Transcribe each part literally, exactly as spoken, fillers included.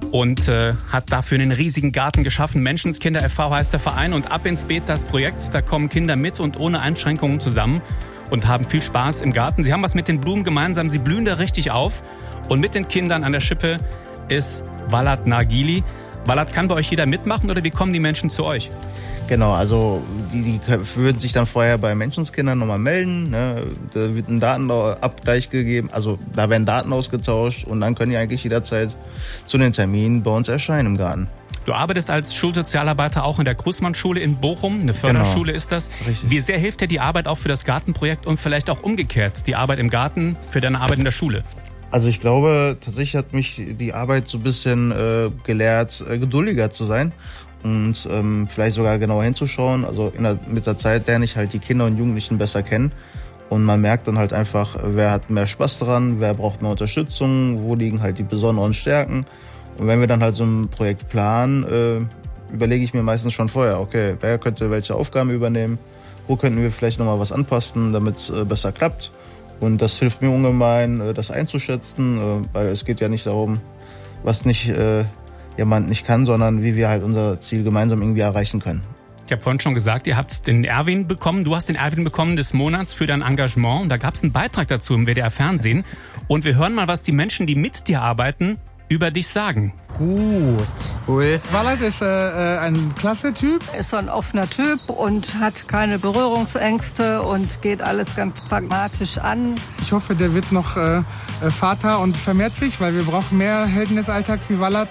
und äh, hat dafür einen riesigen Garten geschaffen. Menschenskinder e V heißt der Verein und Ab ins Beet das Projekt. Da kommen Kinder mit und ohne Einschränkungen zusammen und haben viel Spaß im Garten. Sie haben was mit den Blumen gemeinsam, sie blühen da richtig auf. Und mit den Kindern an der Schippe ist Walad Nargili. Walad, kann bei euch jeder mitmachen oder wie kommen die Menschen zu euch? Genau, also die, die würden sich dann vorher bei Menschenskindern nochmal melden. Ne? Da wird ein Datenabgleich gegeben, also da werden Daten ausgetauscht und dann können die eigentlich jederzeit zu den Terminen bei uns erscheinen im Garten. Du arbeitest als Schulsozialarbeiter auch in der Großmann-Schule in Bochum, eine Förderschule genau. Ist das. Richtig. Wie sehr hilft dir die Arbeit auch für das Gartenprojekt und vielleicht auch umgekehrt, die Arbeit im Garten für deine Arbeit in der Schule? Also ich glaube, tatsächlich hat mich die Arbeit so ein bisschen äh, gelehrt, äh, geduldiger zu sein. Und ähm, vielleicht sogar genauer hinzuschauen. Also in der, mit der Zeit lerne ich halt die Kinder und Jugendlichen besser kennen. Und man merkt dann halt einfach, wer hat mehr Spaß daran, wer braucht mehr Unterstützung, wo liegen halt die besonderen Stärken. Und wenn wir dann halt so ein Projekt planen, äh, überlege ich mir meistens schon vorher, okay, wer könnte welche Aufgaben übernehmen, wo könnten wir vielleicht nochmal was anpassen, damit es äh, besser klappt. Und das hilft mir ungemein, äh, das einzuschätzen, äh, weil es geht ja nicht darum, was nicht... Äh, jemand nicht kann, sondern wie wir halt unser Ziel gemeinsam irgendwie erreichen können. Ich habe vorhin schon gesagt, ihr habt den Erwin bekommen. Du hast den Erwin bekommen des Monats für dein Engagement. Und da gab es einen Beitrag dazu im W D R Fernsehen. Und wir hören mal, was die Menschen, die mit dir arbeiten, über dich sagen. Gut. Cool. Walad ist äh, ein klasse Typ. Ist so ein offener Typ und hat keine Berührungsängste und geht alles ganz pragmatisch an. Ich hoffe, der wird noch äh, Vater und vermehrt sich, weil wir brauchen mehr Helden des Alltags wie Walad.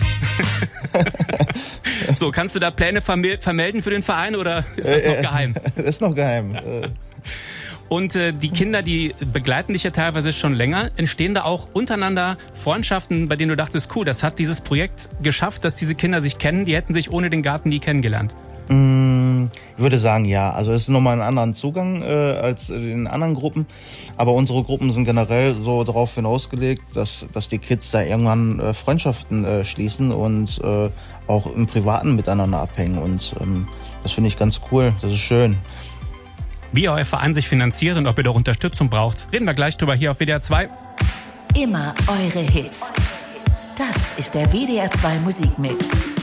So, kannst du da Pläne vermelden für den Verein oder ist das noch geheim? Das ist noch geheim. Und äh, die Kinder, die begleiten dich ja teilweise schon länger. Entstehen da auch untereinander Freundschaften, bei denen du dachtest, cool, das hat dieses Projekt geschafft, dass diese Kinder sich kennen, die hätten sich ohne den Garten nie kennengelernt? Ich würde sagen, ja. Also es ist nochmal ein anderer Zugang äh, als in anderen Gruppen. Aber unsere Gruppen sind generell so darauf hinausgelegt, dass, dass die Kids da irgendwann äh, Freundschaften äh, schließen und äh, auch im Privaten miteinander abhängen. Und ähm, das finde ich ganz cool. Das ist schön. Wie euer Verein sich finanziert und ob ihr doch Unterstützung braucht, reden wir gleich drüber hier auf W D R zwei. Immer eure Hits. Das ist der W D R zwei Musikmix.